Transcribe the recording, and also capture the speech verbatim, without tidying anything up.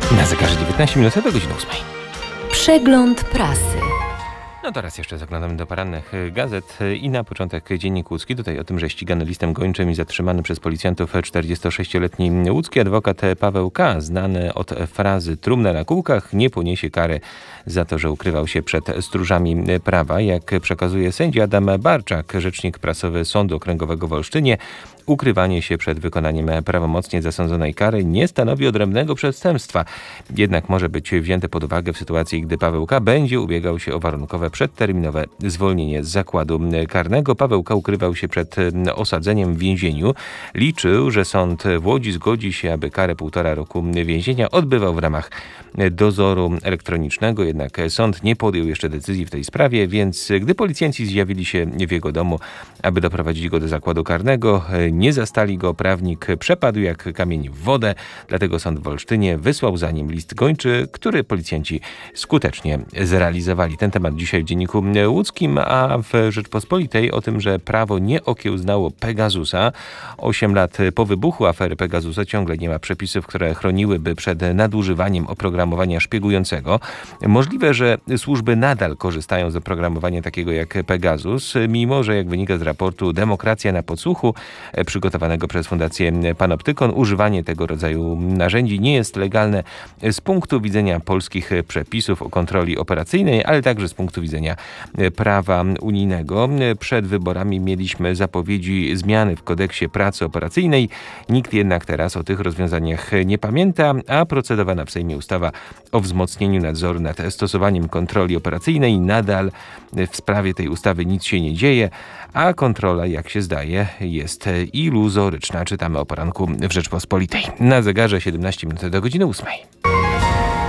Na zegarze dziewiętnaście minut do godziny ósmej. Przegląd prasy. No teraz jeszcze zaglądamy do porannych gazet i na początek Dziennik Łódzki. Tutaj o tym, że ścigany listem gończym i zatrzymany przez policjantów czterdziestosześcioletni łódzki adwokat Paweł K., znany od frazy trumna na kółkach, nie poniesie kary za to, że ukrywał się przed stróżami prawa. Jak przekazuje sędzia Adam Barczak, rzecznik prasowy Sądu Okręgowego w Olsztynie, ukrywanie się przed wykonaniem prawomocnie zasądzonej kary nie stanowi odrębnego przestępstwa. Jednak może być wzięte pod uwagę w sytuacji, gdy Paweł K. będzie ubiegał się o warunkowe przedterminowe zwolnienie z zakładu karnego. Paweł K. ukrywał się przed osadzeniem w więzieniu. Liczył, że sąd w Łodzi zgodzi się, aby karę półtora roku więzienia odbywał w ramach dozoru elektronicznego. Jednak sąd nie podjął jeszcze decyzji w tej sprawie, więc gdy policjanci zjawili się w jego domu, aby doprowadzić go do zakładu karnego, nie zastali go. Prawnik przepadł jak kamień w wodę, dlatego sąd w Olsztynie wysłał za nim list gończy, który policjanci skutecznie zrealizowali. Ten temat dzisiaj w Dzienniku Łódzkim, a w Rzeczpospolitej o tym, że prawo nie okiełznało Pegasusa. Osiem lat po wybuchu afery Pegasusa ciągle nie ma przepisów, które chroniłyby przed nadużywaniem oprogramowania szpiegującego. Możliwe, że służby nadal korzystają z oprogramowania takiego jak Pegasus, mimo że, jak wynika z raportu Demokracja na podsłuchu, przygotowanego przez Fundację Panoptykon, używanie tego rodzaju narzędzi nie jest legalne z punktu widzenia polskich przepisów o kontroli operacyjnej, ale także z punktu widzenia prawa unijnego. Przed wyborami mieliśmy zapowiedzi zmiany w kodeksie pracy operacyjnej. Nikt jednak teraz o tych rozwiązaniach nie pamięta, a procedowana w Sejmie ustawa o wzmocnieniu nadzoru nad stosowaniem kontroli operacyjnej nadal w sprawie tej ustawy nic się nie dzieje, a kontrola, jak się zdaje, jest iluzoryczna. Czytamy o poranku w Rzeczpospolitej. Na zegarze siedemnaście minut do godziny ósmej.